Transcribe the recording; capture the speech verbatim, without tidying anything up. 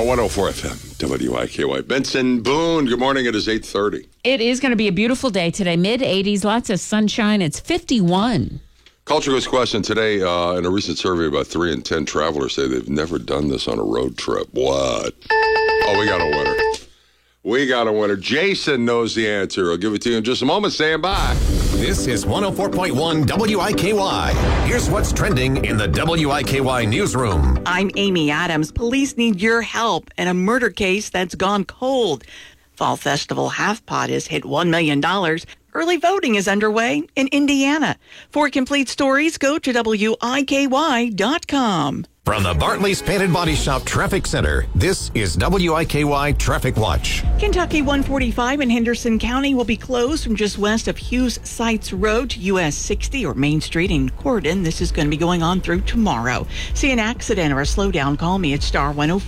one oh four F M, W I K Y. Benson Boone, good morning. It is eight thirty. It is going to be a beautiful day today. mid eighties, lots of sunshine. It's fifty-one. Culture Goes question today. Uh, in a recent survey, about three in ten travelers say they've never done this on a road trip. What? Oh, we got a winner. We got a winner. Jason knows the answer. I'll give it to you in just a moment. Stand by. This is one oh four point one W I K Y. Here's what's trending in the W I K Y newsroom. I'm Amy Adams. Police need your help in a murder case that's gone cold. Fall Festival Half Pot has hit one million dollars. Early voting is underway in Indiana. For complete stories, go to W I K Y dot com. From the Bartley's Painted Body Shop Traffic Center, this is W I K Y Traffic Watch. Kentucky one forty-five in Henderson County will be closed from just west of Hughes Sites Road to U S sixty or Main Street in Corydon. This is going to be going on through tomorrow. See an accident or a slowdown, call me at star one oh four.